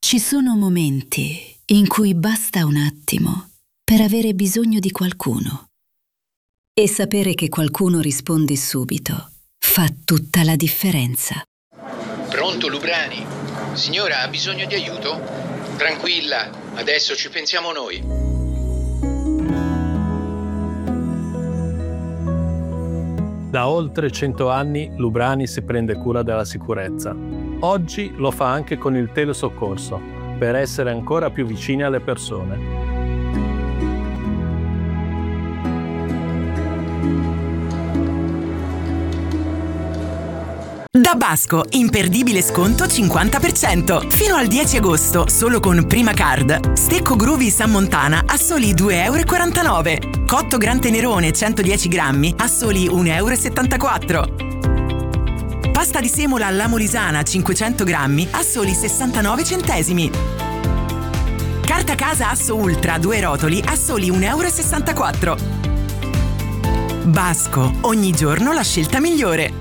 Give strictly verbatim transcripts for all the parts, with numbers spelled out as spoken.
Ci sono momenti in cui basta un attimo per avere bisogno di qualcuno. E sapere che qualcuno risponde subito fa tutta la differenza. Pronto, Lubrani? Signora, ha bisogno di aiuto? Tranquilla, adesso ci pensiamo noi. Da oltre cento anni Lubrani si prende cura della sicurezza. Oggi lo fa anche con il telesoccorso, per essere ancora più vicini alle persone. Da Basco, imperdibile sconto cinquanta per cento. Fino al dieci agosto, solo con Prima Card. Stecco Groovy San Montana a soli due e quarantanove euro. Cotto Gran Tenerone centodieci grammi a soli uno e settantaquattro euro. Pasta di semola alla Molisana cinquecento grammi a soli sessantanove centesimi. Carta casa Asso Ultra due rotoli a soli uno e sessantaquattro euro. Basco, ogni giorno la scelta migliore.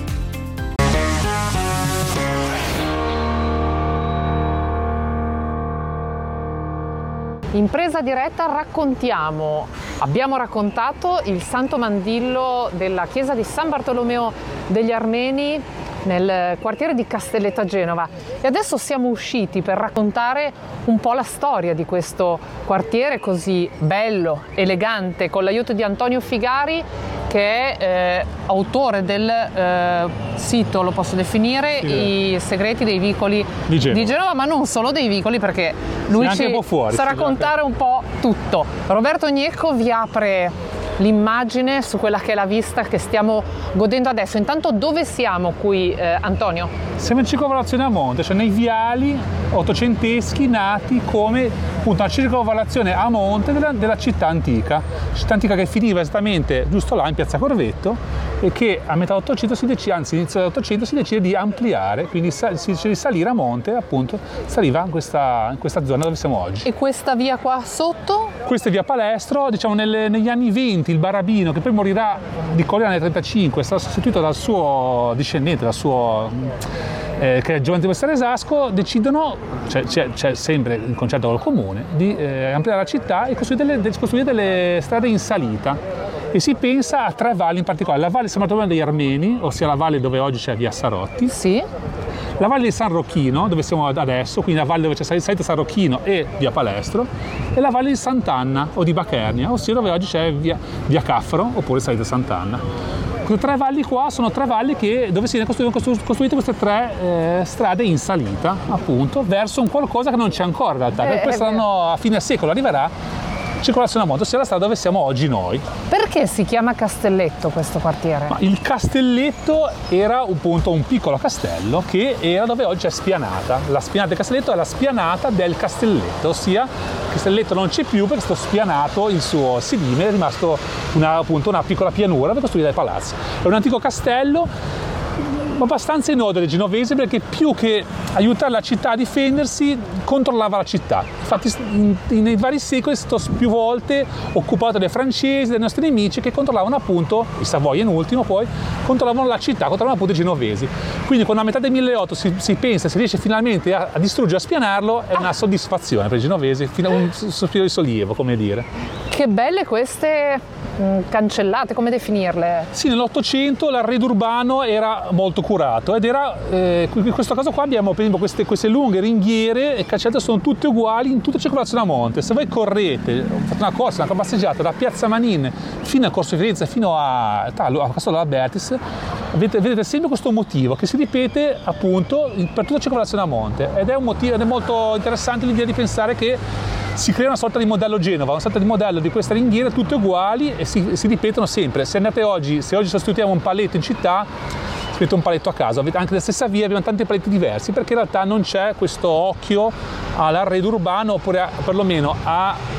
In Presa Diretta raccontiamo, abbiamo raccontato il Santo Mandillo della chiesa di San Bartolomeo degli Armeni nel quartiere di Castelletto a Genova e adesso siamo usciti per raccontare un po' la storia di questo quartiere così bello, elegante, con l'aiuto di Antonio Figari, che è eh, autore del eh, sito, lo posso definire, sì. I segreti dei vicoli di Genova. di Genova, ma non solo dei vicoli, perché lui sì, ci fuori, sa raccontare un po' tutto. Roberto Gnecco vi apre l'immagine su quella che è la vista che stiamo godendo adesso. Intanto dove siamo qui, eh, Antonio? Siamo in circovalazione a monte, cioè nei viali ottocenteschi nati come appunto una circovalazione a monte della, della città antica, città antica che finiva esattamente giusto là in piazza Corvetto e che a metà Ottocento si decide, anzi inizio dell'Ottocento si decide di ampliare, quindi si decide di salire a monte, appunto saliva in questa, in questa zona dove siamo oggi. E questa via qua sotto? Questa è via Palestro, diciamo nelle, negli anni venti il Barabino, che poi morirà di coliera nel trentacinque, è stato sostituito dal suo discendente, dal suo eh, che è Giovanni Battista Resasco, decidono, cioè, c'è, c'è sempre il concerto col comune, di eh, ampliare la città e costruire delle, costruire delle strade in salita. E si pensa a tre valli in particolare: la valle San Bartolomeo degli Armeni, ossia la valle dove oggi c'è via Sarotti, sì. La valle di San Rocchino, dove siamo adesso, quindi la valle dove c'è salita San Rocchino e via Palestro, e la valle di Sant'Anna o di Bachernia, ossia dove oggi c'è via, via Caffaro oppure salita Sant'Anna. Queste tre valli qua sono tre valli che, dove si sono costruite queste tre eh, strade in salita, appunto, verso un qualcosa che non c'è ancora in realtà, eh, che poi saranno a fine secolo arriverà. Circolazione a moto, sia la strada dove siamo oggi noi. Perché si chiama Castelletto questo quartiere? Ma il Castelletto era appunto un piccolo castello che era dove oggi è Spianata. La Spianata del Castelletto è la spianata del Castelletto, ossia il Castelletto non c'è più perché è stato spianato il suo sedime, è rimasto una, appunto una piccola pianura per costruire dei palazzi. È un antico castello abbastanza inodore genovese, perché più che aiutare la città a difendersi controllava la città. Infatti in, in, nei vari secoli è stato più volte occupato dai francesi, dai nostri nemici, che controllavano appunto, i Savoia in ultimo poi, controllavano la città, controllavano appunto i genovesi. Quindi quando a metà del milleottocento si, si pensa, si riesce finalmente a, a distruggere, a spianarlo, è una soddisfazione per i genovesi, un sospiro di sollievo, come dire. Che belle queste mh, cancellate, come definirle? Sì, nell'Ottocento l'arredo urbano era molto curato ed era, eh, in questo caso qua abbiamo per esempio queste, queste lunghe ringhiere e cancellate sono tutte uguali in tutta la circolazione a monte. Se voi correte, fate una corsa, una passeggiata da Piazza Manin fino a Corso Firenze, fino a, a Castello Albertis, vedete, vedete sempre questo motivo che si ripete appunto per tutta la circolazione a monte, ed è un motivo, ed è molto interessante l'idea di pensare che si crea una sorta di modello Genova, una sorta di modello di queste ringhiere tutte uguali e si, si ripetono sempre. Se andate oggi, se oggi sostituiamo un paletto in città, si mette un paletto a caso, avete anche la stessa via, abbiamo tanti paletti diversi, perché in realtà non c'è questo occhio all'arredo urbano, oppure a, perlomeno a